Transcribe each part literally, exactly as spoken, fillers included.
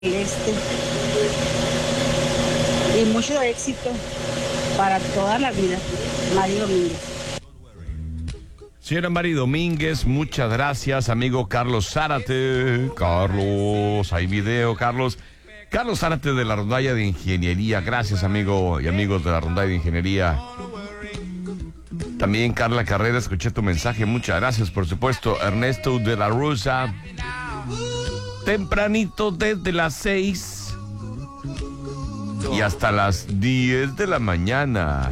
este y mucho éxito para toda la vida, Mari Domínguez. Señora Mari Domínguez, muchas gracias, amigo Carlos Zárate. Carlos, hay video, Carlos. Carlos Zárate de la Rondalla de Ingeniería. Gracias, amigo y amigos de la Rondalla de Ingeniería. También Carla Carrera, escuché tu mensaje. Muchas gracias, por supuesto. Ernesto de la Rosa. Tempranito desde las seis y hasta las diez de la mañana.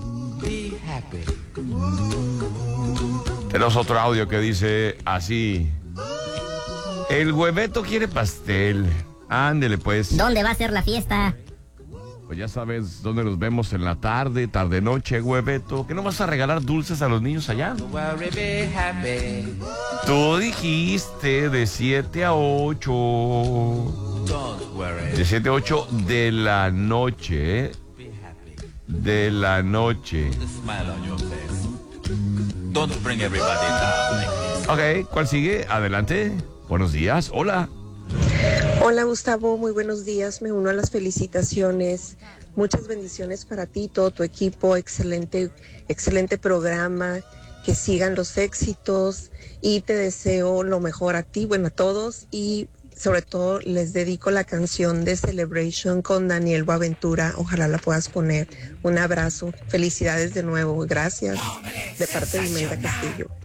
Tenemos otro audio que dice así: el hueveto quiere pastel. Ándele pues. ¿Dónde va a ser la fiesta? Pues ya sabes dónde nos vemos en la tarde, tarde noche, hueveto. ¿Que no vas a regalar dulces a los niños allá? Tú dijiste de siete a ocho. De siete a ocho de la noche. De la noche. Ok, ¿cuál sigue? Adelante. Buenos días. Hola. Hola Gustavo, muy buenos días, me uno a las felicitaciones, muchas bendiciones para ti, todo tu equipo, excelente, excelente programa, que sigan los éxitos y te deseo lo mejor a ti, bueno, a todos, y sobre todo les dedico la canción de Celebration con Daniel Boaventura, ojalá la puedas poner. Un abrazo, felicidades de nuevo, gracias, de parte de Imelda Castillo.